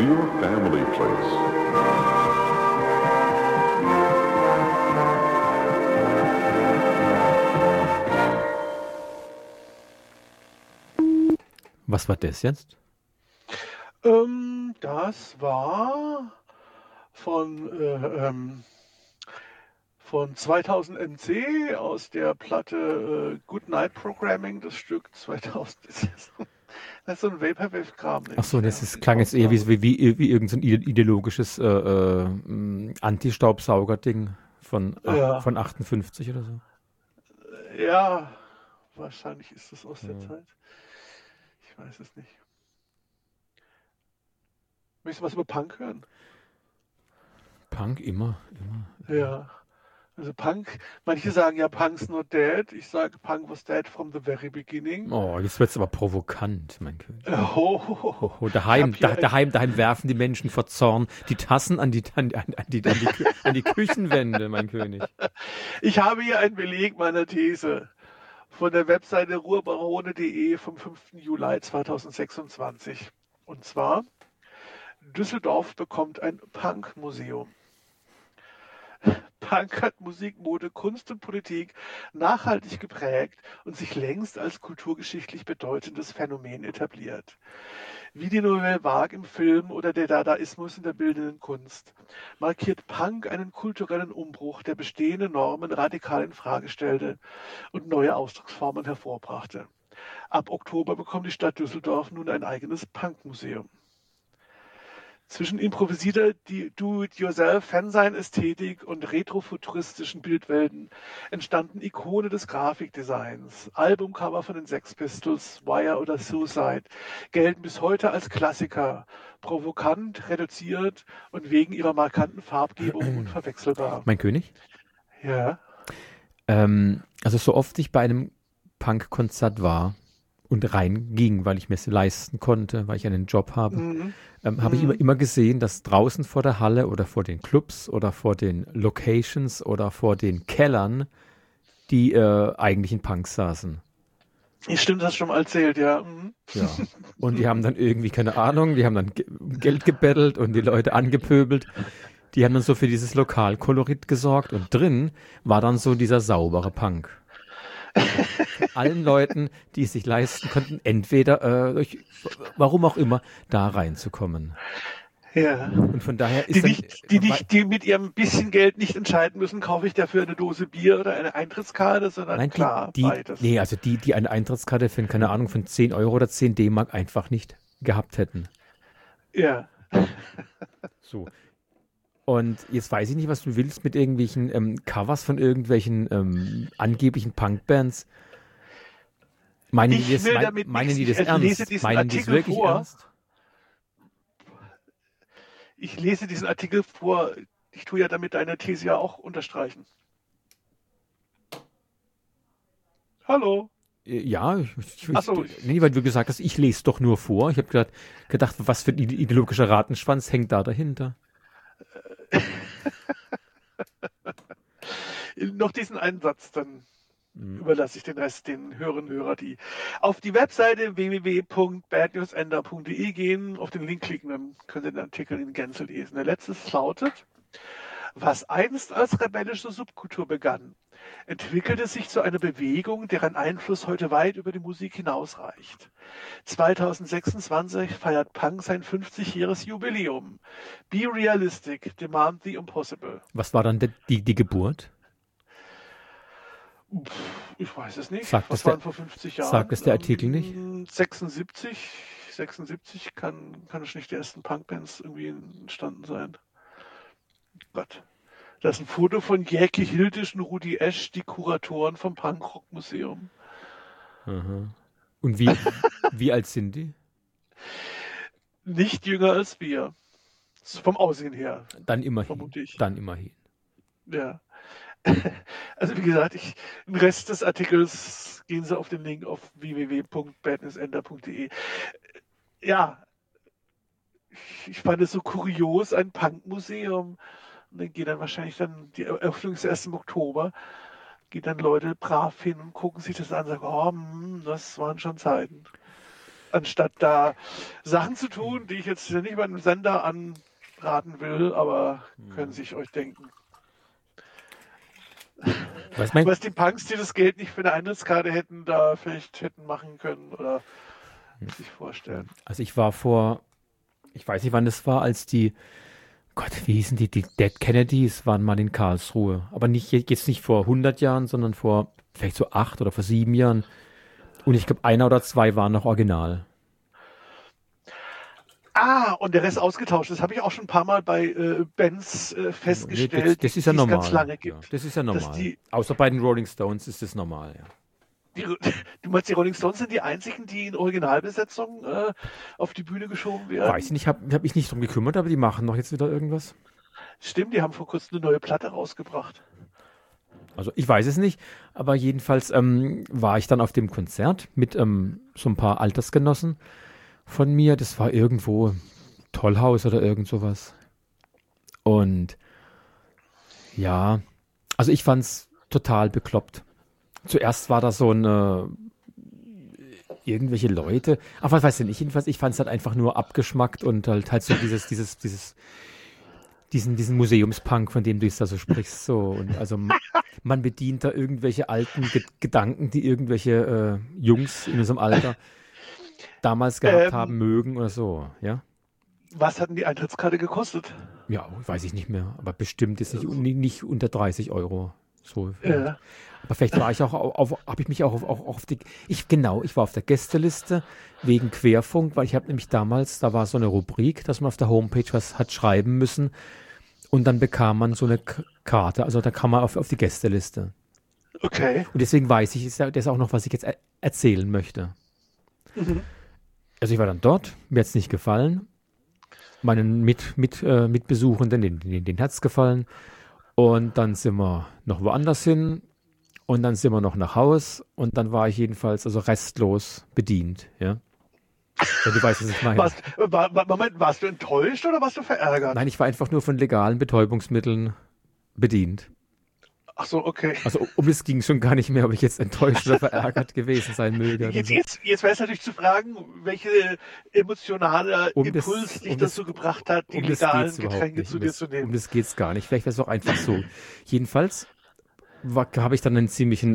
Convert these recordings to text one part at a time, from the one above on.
your family place. Was war das jetzt? Das war von 2000 MC aus der Platte Good Night Programming, das Stück 2000. Das ist so ein Vaporwave-Kram. Ach so, klang jetzt eher wie irgendein so ideologisches Anti-Staubsauger-Ding von 58 oder so. Ja, wahrscheinlich ist das aus der Zeit. Ich weiß es nicht. Möchtest du was über Punk hören? Punk immer. Ja. Also Punk, manche sagen ja Punk's not dead. Ich sage Punk was dead from the very beginning. Oh, jetzt wird's aber provokant, mein König. Daheim werfen die Menschen vor Zorn die Tassen an die Küchenwände, mein König. Ich habe hier einen Beleg meiner These von der Webseite ruhrbarone.de vom 5. Juli 2026. Und zwar, Düsseldorf bekommt ein Punk-Museum. Punk hat Musik, Mode, Kunst und Politik nachhaltig geprägt und sich längst als kulturgeschichtlich bedeutendes Phänomen etabliert. Wie die Nouvelle Vague im Film oder der Dadaismus in der bildenden Kunst markiert Punk einen kulturellen Umbruch, der bestehende Normen radikal in Frage stellte und neue Ausdrucksformen hervorbrachte. Ab Oktober bekommt die Stadt Düsseldorf nun ein eigenes Punk-Museum. Zwischen improvisierter Do-it-yourself-Fansein-Ästhetik und retrofuturistischen Bildwelten entstanden Ikone des Grafikdesigns. Albumcover von den Sex Pistols, Wire oder Suicide gelten bis heute als Klassiker, provokant, reduziert und wegen ihrer markanten Farbgebung unverwechselbar. Mein König? Ja. Also so oft ich bei einem Punk-Konzert war und reinging, weil ich mir es leisten konnte, weil ich einen Job habe, habe ich immer gesehen, dass draußen vor der Halle oder vor den Clubs oder vor den Locations oder vor den Kellern die eigentlichen Punks saßen. Stimmt, das hast du schon mal erzählt, ja. Ja. Und die haben dann irgendwie, keine Ahnung, die haben dann Geld gebettelt und die Leute angepöbelt. Die haben dann so für dieses Lokalkolorit gesorgt und drin war dann so dieser saubere Punk. Von allen Leuten, die es sich leisten konnten, entweder durch, warum auch immer, da reinzukommen. Ja. Und von daher ist die mit ihrem bisschen Geld nicht entscheiden müssen, kaufe ich dafür eine Dose Bier oder eine Eintrittskarte, sondern beides. Nee, also die eine Eintrittskarte für, keine Ahnung, von 10 Euro oder 10 D-Mark einfach nicht gehabt hätten. Ja. So. Und jetzt weiß ich nicht, was du willst mit irgendwelchen Covers von irgendwelchen angeblichen Punkbands. Meinen die das ernst? Meinen die das wirklich ernst? Ich lese diesen Artikel vor. Ich tue ja damit deine These ja auch unterstreichen. Hallo? Ja, nee, weil du gesagt hast, ich lese doch nur vor. Ich habe gedacht, was für ein ideologischer Ratenschwanz hängt da dahinter? Noch diesen einen Satz, dann überlasse ich den Rest den Hörer, die auf die Webseite www.badnewsender.de gehen, auf den Link klicken, dann könnt ihr den Artikel in Gänze lesen. Der letzte lautet: Was einst als rebellische Subkultur begann, entwickelte sich zu einer Bewegung, deren Einfluss heute weit über die Musik hinausreicht. 2026 feiert Punk sein 50-jähriges Jubiläum. Be realistic, demand the impossible. Was war dann die Geburt? Ich weiß es nicht. Was waren vor 50 Jahren? Sagt es der Artikel nicht? 76 kann es nicht die ersten Punkbands irgendwie entstanden sein. Gott. Das ist ein Foto von Jäcki Hildisch und Rudi Esch, die Kuratoren vom Punkrock-Museum. Aha. Und wie alt sind die? Nicht jünger als wir. Vom Aussehen her. Dann immerhin. Vermute ich. Dann immerhin. Ja. Also wie gesagt, im Rest des Artikels gehen Sie auf den Link auf www.badnewsender.de. Ja, ich fand es so kurios, ein Punkmuseum. Und dann geht dann wahrscheinlich die Eröffnung ist erst im Oktober. Gehen dann Leute brav hin und gucken sich das an und sagen, das waren schon Zeiten. anstatt da Sachen zu tun, die ich jetzt nicht meinem Sender anraten will, aber können sich euch denken. Was die Punks, die das Geld nicht für eine Eintrittskarte hätten, da vielleicht hätten machen können oder sich vorstellen. Also ich weiß nicht, wann das war, als Gott, wie hießen die Dead Kennedys waren mal in Karlsruhe. Aber jetzt nicht vor 100 Jahren, sondern vor vielleicht so 8 oder vor 7 Jahren. Und ich glaube, 1 oder 2 waren noch original. Und der Rest ausgetauscht. Das habe ich auch schon ein paar Mal bei Bands festgestellt, das ist ja normal. Die es ganz lange gibt. Ja, das ist ja normal. Außer bei den Rolling Stones ist das normal, ja. Du meinst, die Rolling Stones sind die einzigen, die in Originalbesetzung auf die Bühne geschoben werden? Weiß nicht, hab ich nicht drum gekümmert, aber die machen doch jetzt wieder irgendwas. Stimmt, die haben vor kurzem eine neue Platte rausgebracht. Also ich weiß es nicht, aber jedenfalls war ich dann auf dem Konzert mit so ein paar Altersgenossen von mir. Das war irgendwo Tollhaus oder irgend sowas. Und ja, also ich fand's total bekloppt. Zuerst war da so irgendwelche Leute, aber weiß ich nicht, jedenfalls, ich fand es halt einfach nur abgeschmackt und halt so diesen Museumspunk, von dem du jetzt da so sprichst, so. Und also man bedient da irgendwelche alten Gedanken, die irgendwelche Jungs in unserem Alter damals gehabt haben mögen oder so, ja. Was hat denn die Eintrittskarte gekostet? Ja, weiß ich nicht mehr, aber bestimmt ist nicht unter 30 Euro. So. Ja. Aber vielleicht war ich auch habe ich mich auch auf ich war auf der Gästeliste wegen Querfunk, weil ich habe nämlich damals, da war so eine Rubrik, dass man auf der Homepage was hat schreiben müssen und dann bekam man so eine Karte, also da kam man auf die Gästeliste. Okay. Und deswegen weiß ich, das ist auch noch, was ich jetzt erzählen möchte. Mhm. Also ich war dann dort, mir hat es nicht gefallen, meinen Mitbesuchenden, denen hat es gefallen und dann sind wir noch woanders hin. Und dann sind wir noch nach Haus und dann war ich jedenfalls also restlos bedient, ja. Wenn du weißt, was ich meine. Moment, warst du enttäuscht oder warst du verärgert? Nein, ich war einfach nur von legalen Betäubungsmitteln bedient. Ach so, okay. Also um es ging schon gar nicht mehr, ob ich jetzt enttäuscht oder verärgert gewesen sein möge. Jetzt wäre es natürlich zu fragen, welche emotionale Impuls dich dazu gebracht hat, die legalen Getränke zu dir zu nehmen. Um das geht es gar nicht. Vielleicht wäre es auch einfach so. Jedenfalls habe ich dann einen ziemlichen,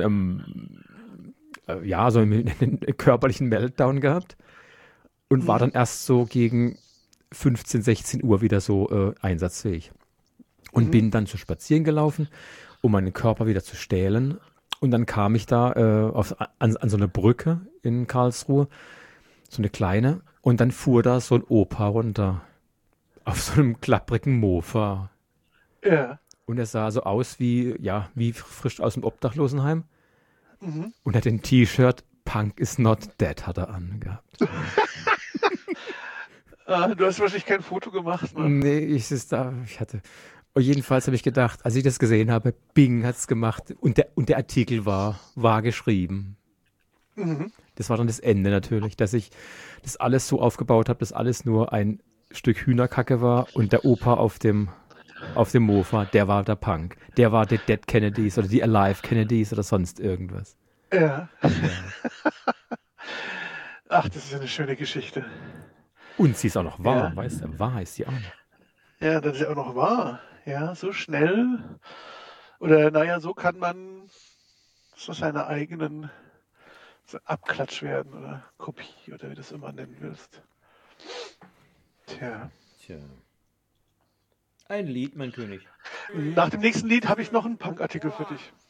so einen körperlichen Meltdown gehabt und war dann erst so gegen 15, 16 Uhr wieder so einsatzfähig. Und bin dann zu spazieren gelaufen, um meinen Körper wieder zu stählen. Und dann kam ich da an so eine Brücke in Karlsruhe, so eine kleine, und dann fuhr da so ein Opa runter auf so einem klapprigen Mofa. Ja. Und er sah so aus wie frisch aus dem Obdachlosenheim. Und er hat ein T-Shirt, Punk is not dead, hat er angehabt. Du hast wahrscheinlich kein Foto gemacht, ne? Nee, jedenfalls habe ich gedacht, als ich das gesehen habe, Bing hat es gemacht und der Artikel war geschrieben. Mhm. Das war dann das Ende natürlich, dass ich das alles so aufgebaut habe, dass alles nur ein Stück Hühnerkacke war und der Opa auf dem Mofa, der war der Punk. Der war die Dead Kennedys oder die Alive Kennedys oder sonst irgendwas. Ja. Ach, das ist eine schöne Geschichte. Und sie ist auch noch wahr, weißt du? Wahr ist sie auch noch. Ja, das ist ja auch noch wahr. Ja, so schnell. Oder so kann man so seine eigenen Abklatsch werden oder Kopie oder wie du das immer nennen willst. Tja. Ein Lied, mein König. Nach dem nächsten Lied habe ich noch einen Punk-Artikel für dich.